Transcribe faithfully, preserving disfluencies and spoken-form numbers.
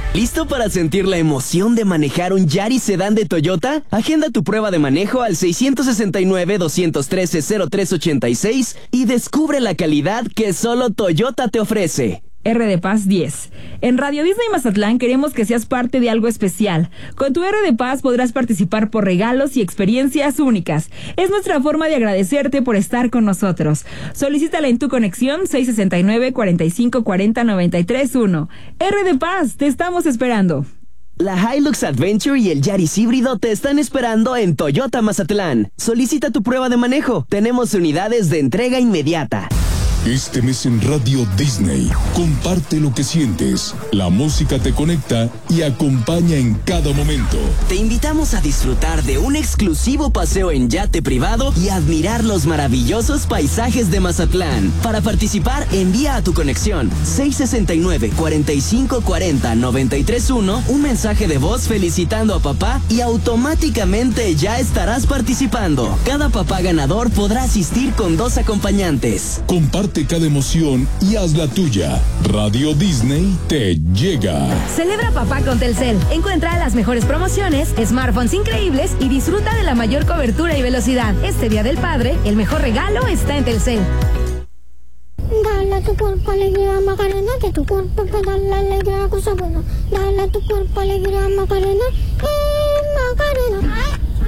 ¿Listo para sentir la emoción de manejar un Yaris sedán de Toyota? Agenda tu prueba de manejo al seis seis nueve, dos uno tres, cero tres ocho seis y descubre la calidad que solo Toyota te ofrece. R de Paz diez. En Radio Disney Mazatlán queremos que seas parte de algo especial. Con tu R de Paz podrás participar por regalos y experiencias únicas. Es nuestra forma de agradecerte por estar con nosotros. Solicítala en tu conexión seis seis nueve, cuatro cinco cuatro cero, nueve tres uno. R de Paz, te estamos esperando. La Hilux Adventure y el Yaris híbrido te están esperando en Toyota Mazatlán. Solicita tu prueba de manejo. Tenemos unidades de entrega inmediata. Este mes en Radio Disney, comparte lo que sientes. La música te conecta y acompaña en cada momento. Te invitamos a disfrutar de un exclusivo paseo en yate privado y admirar los maravillosos paisajes de Mazatlán. Para participar, envía a tu conexión seis seis nueve, cuatro cinco cuatro cero, nueve tres uno un mensaje de voz felicitando a papá y automáticamente ya estarás participando. Cada papá ganador podrá asistir con dos acompañantes. Comparte cada emoción y haz la tuya. Radio Disney te llega. Celebra papá con Telcel. Encuentra las mejores promociones, smartphones increíbles y disfruta de la mayor cobertura y velocidad. Este Día del Padre, el mejor regalo está en Telcel. Dale a tu cuerpo alegría, Macarena, que tu cuerpo te da la alegría, cosa buena. Dale a tu cuerpo alegría, Macarena, eh, Macarena.